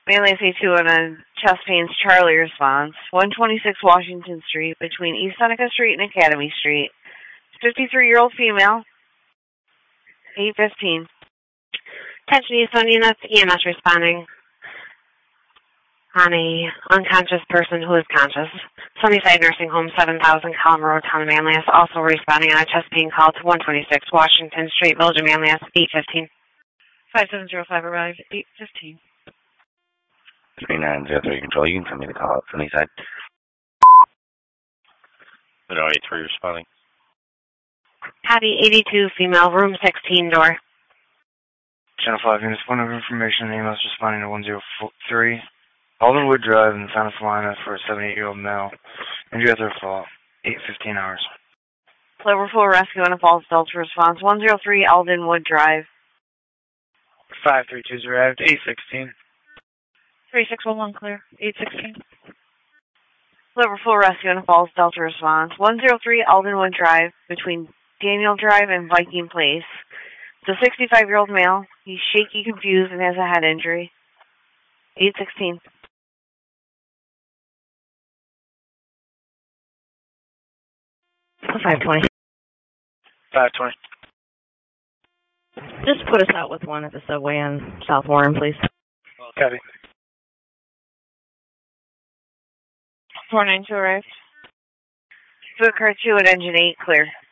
Manly SA2 on a chest pains. Charlie responds. 126 Washington Street between East Seneca Street and Academy Street. 53-year-old female. 8:15. Attention East Zone units, EMS responding on a unconscious person who is conscious. Sunnyside Nursing Home, 7000 Calmer Road, Town of Manlius. Also responding on a chest pain call to 126 Washington Street, Village of Manlius, 8:15. 5705 arrived, 8:15. 3903 Control, you can send me the call out Sunnyside. Middle 83 responding. Patty, 82, female, room 16, door. Channel 5 units, point of information, EMS responding to 103. Aldenwood Drive in Santa Salina for a 78-year-old male. Injury at their fault, 8:15 hours. Cloverfield Rescue on a false Delta response. 103 Aldenwood Drive. 532's arrived, 8:16. 3611 clear, 8:16. Cloverfield Rescue on a false Delta response. 103 Aldenwood Drive between Daniel Drive and Viking Place. It's a 65-year-old male. He's shaky, confused, and has a head injury. 8:16. 520. 520. Just put us out with one at the subway on South Warren, please. Copy. 492 arrived. Food car 2 at engine 8, clear.